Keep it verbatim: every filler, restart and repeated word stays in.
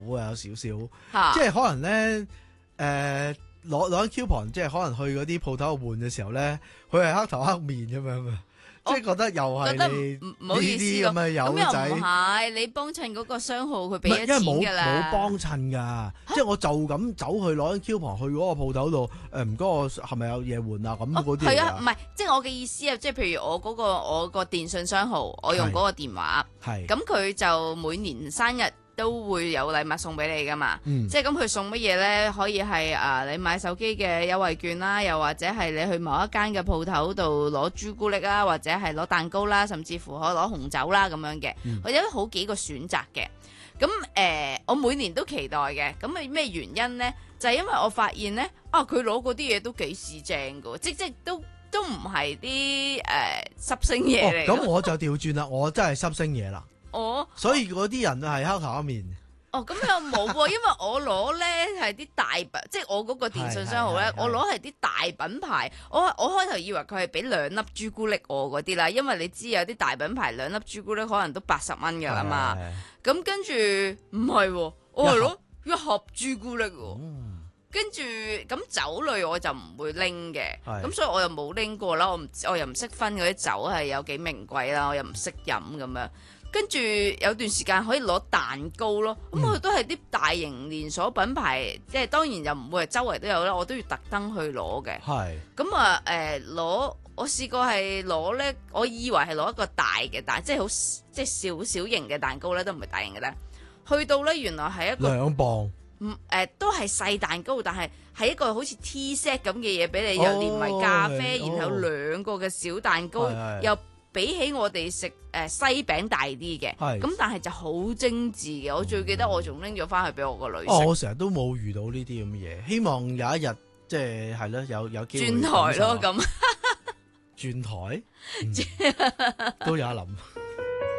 會有少少， 嚇即係可能咧誒攞攞緊 coupon，即係可能去嗰啲鋪頭換嘅時候咧，佢係黑頭黑面咁樣啊，即係覺得又係覺得你唔唔好意思呢啲咁嘅友咁又仔。 唔係，你幫襯嗰個商號佢俾咗唔係因為冇錢㗎啦。 冇幫襯㗎，即係我就咁走去攞緊 coupon 去嗰個鋪頭度，誒唔該我係咪有嘢換啊？咁嗰啲嚟係啊，唔㗎， 係，即係我嘅意思啊，即係譬如我嗰、個我個電信商號，我用嗰個電話， 係咁佢就每年生日都會有禮物送俾你噶嘛。 嗯即係咁佢送乜嘢呢？可以係啊、你買手機嘅優惠券啦，又或者係你去某一間嘅鋪頭度攞朱古力啦，或者係攞蛋糕啦，甚至乎可以攞紅酒啦咁樣嘅， 嗯或者好幾個選擇嘅。咁誒、呃我每年都期待嘅。咁係咩原因呢？就係、因為我發現呢，啊佢攞嗰啲嘢都幾市正嘅，即即都都唔係啲誒濕星嘢嚟嘅。 哦咁我就調轉啦，我真係濕星嘢啦， 我所以嗰啲人係黑頭黑面。 哦，咁又冇喎，因為我攞咧係啲大品，即係我嗰個電信商號咧係係，係我攞係啲大品牌。我我開頭以為佢係俾兩粒朱古力我嗰啲啦，因為你知有啲大品牌兩粒朱古力可能都八十蚊㗎啦嘛。 係咁跟住唔係喎，我係攞一盒朱古力喎。 嗯跟住咁酒類我就唔會拎嘅， 係咁所以我又冇拎過啦。我唔我又唔識分嗰啲酒係有幾名貴啦，我又唔識飲咁樣。跟住有段時間可以攞蛋糕咯，咁嗯佢都係啲大型連鎖品牌，即係當然又唔會係周圍都有啦，我都要特登去攞嘅。 係咁啊誒攞，我試過係攞咧，我以為係攞一個大嘅蛋，即係好即係小小型嘅蛋糕咧，都唔係大型嘅咧。去到咧原來係一個。 兩磅。 唔誒、呃、都係細蛋糕，但係係一個好似 tea set 咁嘅嘢俾你， 哦又連埋咖啡， 係然後兩個嘅小蛋糕， 係係又比起我哋食誒西餅大啲嘅， 係咁但係就好精緻嘅。我最記得我仲拎咗翻去俾我個女食。 哦，我成日都冇遇到呢啲咁嘅嘢，希望有一日即係係咯，有有機會轉台咯咁。 轉台，嗯都有得諗。